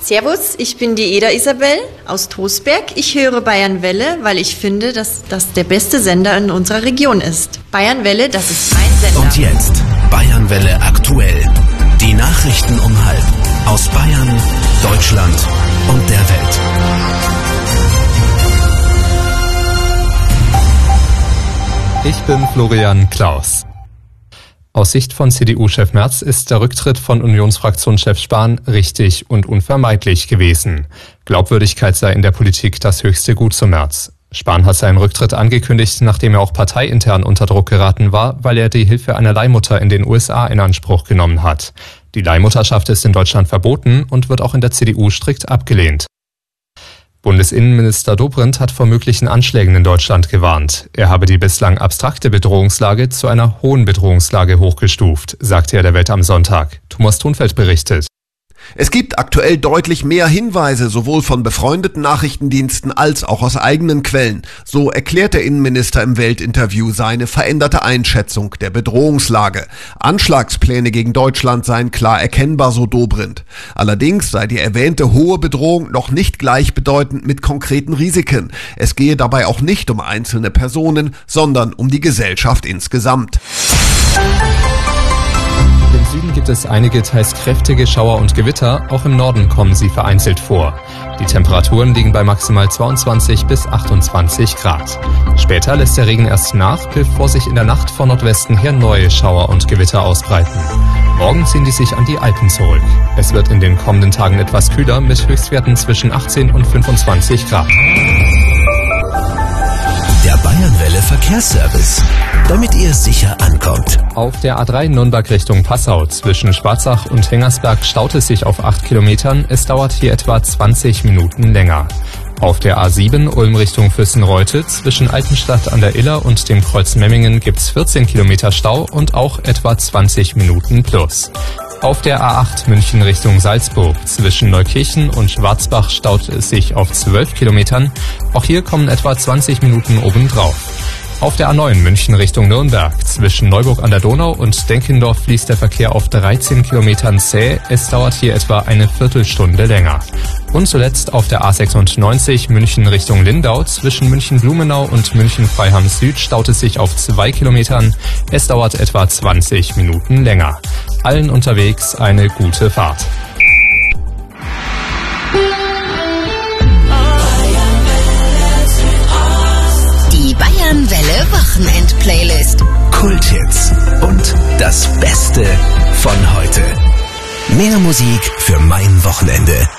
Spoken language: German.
Servus, ich bin die Eda Isabel aus Tosberg. Ich höre Bayern Welle, weil ich finde, dass das der beste Sender in unserer Region ist. Bayern Welle, das ist mein Sender. Und jetzt Bayern Welle aktuell. Die Nachrichten um halb aus Bayern, Deutschland und der Welt. Ich bin Florian Klaus. Aus Sicht von CDU-Chef Merz ist der Rücktritt von Unionsfraktionschef Spahn richtig und unvermeidlich gewesen. Glaubwürdigkeit sei in der Politik das höchste Gut zu Merz. Spahn hat seinen Rücktritt angekündigt, nachdem er auch parteiintern unter Druck geraten war, weil er die Hilfe einer Leihmutter in den USA in Anspruch genommen hat. Die Leihmutterschaft ist in Deutschland verboten und wird auch in der CDU strikt abgelehnt. Bundesinnenminister Dobrindt hat vor möglichen Anschlägen in Deutschland gewarnt. Er habe die bislang abstrakte Bedrohungslage zu einer hohen Bedrohungslage hochgestuft, sagte er der Welt am Sonntag. Thomas Thunfeld berichtet. Es gibt aktuell deutlich mehr Hinweise, sowohl von befreundeten Nachrichtendiensten als auch aus eigenen Quellen. So erklärt der Innenminister im Weltinterview seine veränderte Einschätzung der Bedrohungslage. Anschlagspläne gegen Deutschland seien klar erkennbar, so Dobrindt. Allerdings sei die erwähnte hohe Bedrohung noch nicht gleichbedeutend mit konkreten Risiken. Es gehe dabei auch nicht um einzelne Personen, sondern um die Gesellschaft insgesamt. Im Süden gibt es einige teils kräftige Schauer und Gewitter, auch im Norden kommen sie vereinzelt vor. Die Temperaturen liegen bei maximal 22 bis 28 Grad. Später lässt der Regen erst nach, bevor sich in der Nacht von Nordwesten her neue Schauer und Gewitter ausbreiten. Morgen ziehen die sich an die Alpen zurück. Es wird in den kommenden Tagen etwas kühler mit Höchstwerten zwischen 18 und 25 Grad. Der Bayern Welle Verkehrsservice, damit ihr sicher ankommt. Auf der A3 Nürnberg Richtung Passau zwischen Schwarzach und Hengersberg staut es sich auf 8 Kilometern. Es dauert hier etwa 20 Minuten länger. Auf der A7 Ulm Richtung Füssenreute zwischen Altenstadt an der Iller und dem Kreuz Memmingen gibt's 14 Kilometer Stau und auch etwa 20 Minuten plus. Auf der A8 München Richtung Salzburg zwischen Neukirchen und Schwarzbach staut es sich auf 12 Kilometern. Auch hier kommen etwa 20 Minuten obendrauf. Auf der A9 München Richtung Nürnberg zwischen Neuburg an der Donau und Denkendorf fließt der Verkehr auf 13 Kilometern zäh. Es dauert hier etwa eine Viertelstunde länger. Und zuletzt auf der A96 München Richtung Lindau zwischen München-Blumenau und München-Freiham Süd staut es sich auf 2 Kilometern. Es dauert etwa 20 Minuten länger. Allen unterwegs eine gute Fahrt. Die Bayern Welle Wochenend-Playlist. Kulthits und das Beste von heute. Mehr Musik für mein Wochenende.